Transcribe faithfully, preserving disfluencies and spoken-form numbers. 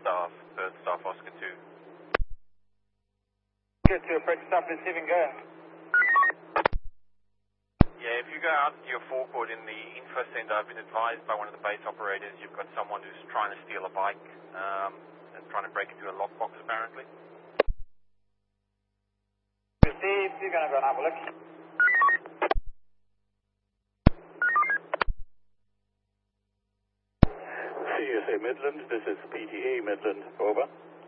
staff, third staff Oscar two. Good to approach staff receiving go. Yeah, if you go out to your forecourt in the info center, I've been advised by one of the base operators you've got someone who's trying to steal a bike um, and trying to break into a lockbox apparently. Received, you're going to go and have a look. C S A Midland, this is P T A Midland, over.